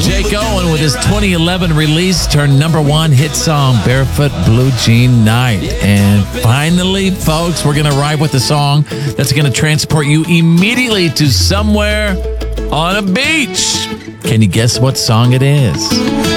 Jake Owen with his 2011 release turned #1 hit song, Barefoot Blue Jean Night. And finally, folks, we're going to arrive with a song that's going to transport you immediately to somewhere on a beach. Can you guess what song it is?